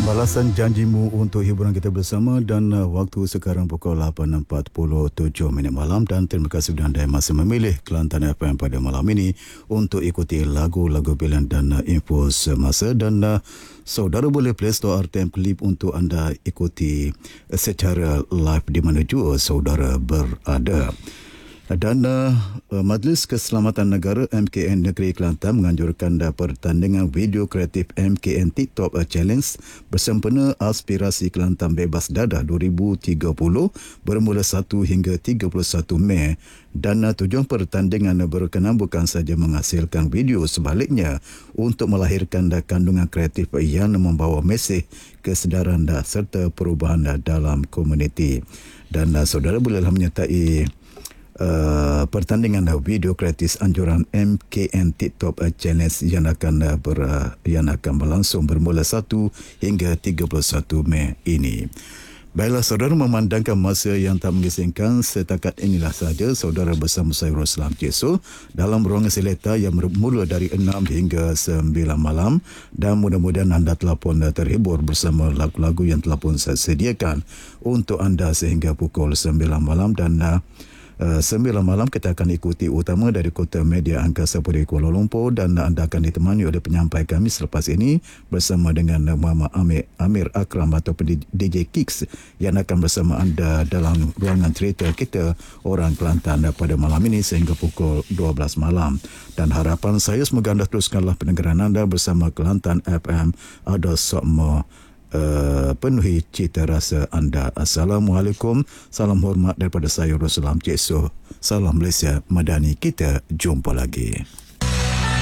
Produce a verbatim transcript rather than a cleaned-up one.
Balasan janjimu untuk hiburan kita bersama dan uh, waktu sekarang pukul lapan empat puluh tujuh minit malam dan terima kasih sudah anda masih memilih Kelantan F M pada malam ini untuk ikuti lagu-lagu pilihan dan uh, info semasa dan uh, saudara boleh Play Store R T M Clip untuk anda ikuti uh, secara live di mana jua saudara berada. Dan uh, Majlis Keselamatan Negara M K N Negeri Kelantan menganjurkan uh, pertandingan video kreatif M K N TikTok uh, Challenge bersempena Aspirasi Kelantan Bebas Dadah dua ribu tiga puluh bermula satu hingga tiga puluh satu Mei dan uh, tujuan pertandingan uh, berkenaan bukan sahaja menghasilkan video, sebaliknya untuk melahirkan uh, kandungan kreatif uh, yang membawa mesej kesedaran uh, serta perubahan uh, dalam komuniti. Dan uh, saudara bolehlah menyertai Uh, pertandingan uh, video kreatif anjuran M K N TikTok uh, Challenge yang akan uh, ber, uh, yang akan berlangsung bermula satu hingga tiga puluh satu Mei ini. Baiklah saudara, memandangkan masa yang tak mengisingkan, setakat inilah sahaja saudara bersama saya Roslam Ceso dalam ruangan seleta yang bermula dari enam hingga sembilan malam, dan mudah-mudahan anda telah pun terhibur bersama lagu-lagu yang telah pun saya sediakan untuk anda sehingga pukul sembilan malam. Dan uh, Uh, sembilan malam kita akan ikuti utama dari Kota Media Angkasa Puteri Kuala Lumpur, dan anda akan ditemani oleh penyampai kami selepas ini bersama dengan Muhammad Amir, Amir Akram ataupun D J Kicks yang akan bersama anda dalam ruangan cerita kita Orang Kelantan pada malam ini sehingga pukul dua belas malam. Dan harapan saya semoga anda teruskanlah pendengaran anda bersama Kelantan F M ada sokmo Uh, penuhi cita rasa anda. Assalamualaikum, salam hormat daripada saya Roslam Ceso. Salam Malaysia Madani, kita jumpa lagi.